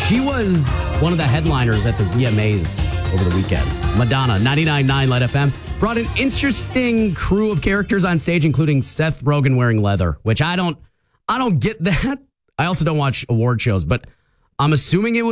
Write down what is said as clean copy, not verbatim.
She was one of the headliners at the VMAs over the weekend. Madonna, 99.9 Light FM, brought an interesting crew of characters on stage, including Seth Rogen wearing leather, which I don't get that. I also don't watch award shows, but I'm assuming it was